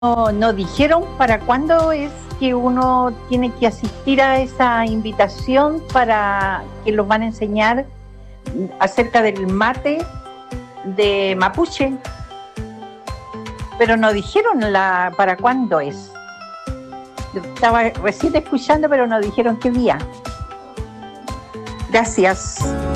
no dijeron para cuándo es que uno tiene que asistir a esa invitación para que los van a enseñar acerca del mate de mapuche, pero no dijeron para cuándo es. Estaba recién escuchando, pero no dijeron qué día. Gracias.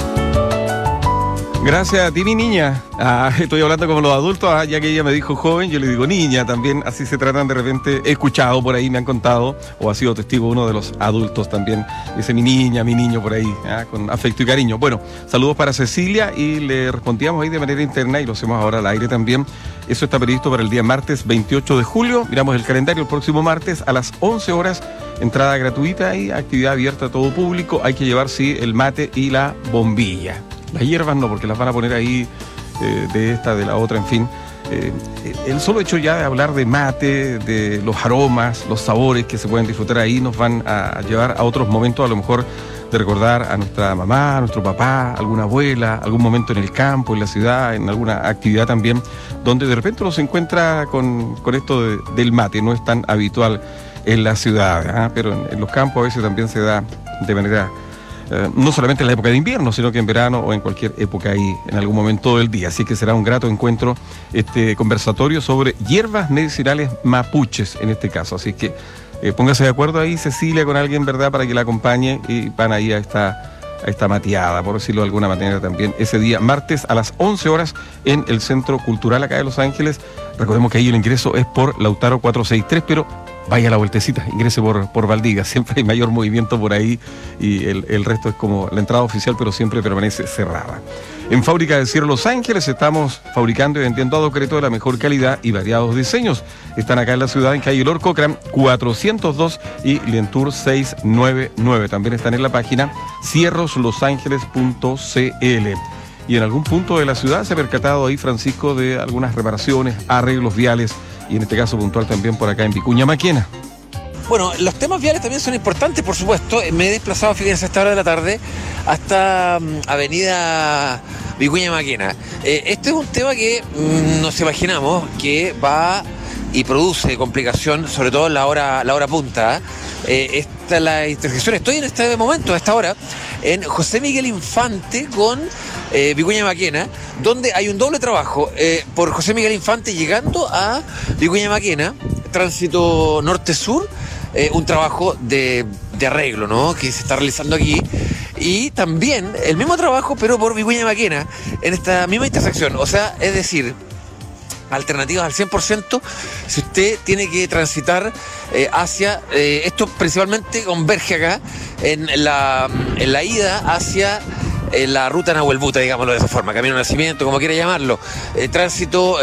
Gracias a ti, mi niña. Estoy hablando como los adultos, ya que ella me dijo joven, yo le digo niña también, así se tratan de repente. He escuchado por ahí, me han contado, o ha sido testigo uno de los adultos también. Dice mi niña, mi niño por ahí, con afecto y cariño. Bueno, saludos para Cecilia y le respondíamos ahí de manera interna y lo hacemos ahora al aire también. Eso está previsto para el día martes 28 de julio. Miramos el calendario el próximo martes a las 11 horas. Entrada gratuita y actividad abierta a todo público. Hay que llevar, sí, el mate y la bombilla. Las hierbas no, porque las van a poner ahí de esta, de la otra, en fin. El solo hecho ya de hablar de mate, de los aromas, los sabores que se pueden disfrutar ahí, nos van a llevar a otros momentos, a lo mejor de recordar a nuestra mamá, a nuestro papá, alguna abuela, algún momento en el campo, en la ciudad, en alguna actividad también, donde de repente uno se encuentra con esto del mate. No es tan habitual en la ciudad, pero en los campos a veces también se da de manera... no solamente en la época de invierno, sino que en verano o en cualquier época ahí, en algún momento del día. Así que será un grato encuentro este conversatorio sobre hierbas medicinales mapuches en este caso. Así que póngase de acuerdo ahí, Cecilia, con alguien, ¿verdad?, para que la acompañe y van ahí a esta mateada, por decirlo de alguna manera también, ese día, martes a las 11 horas en el Centro Cultural acá de Los Ángeles. Recordemos que ahí el ingreso es por Lautaro 463, pero vaya a la vueltecita, ingrese por Valdiga, siempre hay mayor movimiento por ahí y el resto es como la entrada oficial, pero siempre permanece cerrada. En Fábrica del Cielo Los Ángeles estamos fabricando y vendiendo adoqueto de la mejor calidad y variados diseños. Están acá en la ciudad, en calle Lord Cochran 402 y Lientour 699. También están en la página cierroslosangeles.cl. Y en algún punto de la ciudad se ha percatado ahí, Francisco, de algunas reparaciones, arreglos viales, y en este caso puntual también por acá en Vicuña Maquena. Bueno, los temas viales también son importantes, por supuesto. Me he desplazado, fíjense, a esta hora de la tarde hasta Avenida Vicuña Maquena. Este es un tema que nos imaginamos que va y produce complicación, sobre todo en la hora punta. Esta es la intersección. Estoy en este momento, a esta hora, en José Miguel Infante con Vicuña Maquena, donde hay un doble trabajo por José Miguel Infante llegando a Vicuña Maquena, tránsito norte-sur, un trabajo de arreglo, ¿no?, que se está realizando aquí, y también el mismo trabajo pero por Vicuña Maquena en esta misma intersección. O sea, es decir, alternativas al 100% si usted tiene que transitar hacia esto principalmente converge acá en la ida hacia la ruta Nahuelbuta, digámoslo de esa forma, Camino Nacimiento, como quiera llamarlo, tránsito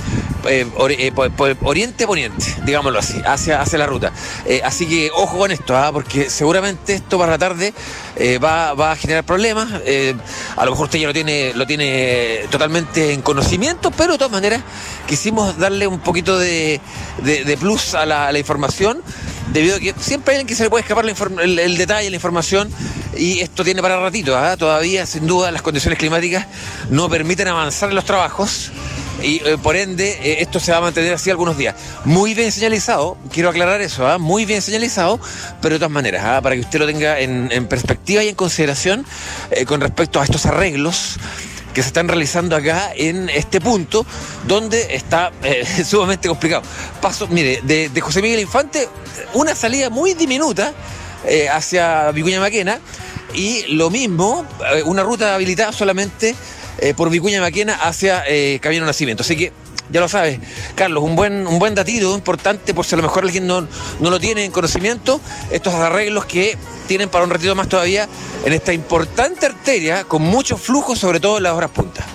oriente-poniente, digámoslo así, hacia la ruta. Así que ojo con esto, porque seguramente esto para la tarde va a generar problemas. A lo mejor usted ya lo tiene totalmente en conocimiento, pero de todas maneras quisimos darle un poquito de plus a la información, debido a que siempre hay alguien que se le puede escapar el detalle, la información, y esto tiene para ratito. Todavía, sin duda, las condiciones climáticas no permiten avanzar en los trabajos y por ende esto se va a mantener así algunos días. Muy bien señalizado, quiero aclarar eso, muy bien señalizado, pero de todas maneras, para que usted lo tenga en perspectiva y en consideración con respecto a estos arreglos que se están realizando acá en este punto, donde está sumamente complicado. Paso, mire, de José Miguel Infante, una salida muy diminuta hacia Vicuña Maquena, y lo mismo, una ruta habilitada solamente por Vicuña Maquena hacia Camino Nacimiento. Así que ya lo sabes, Carlos, un buen datito importante, por si a lo mejor alguien no lo tiene en conocimiento, estos arreglos que tienen para un ratito más todavía en esta importante arteria con mucho flujo, sobre todo en las horas puntas.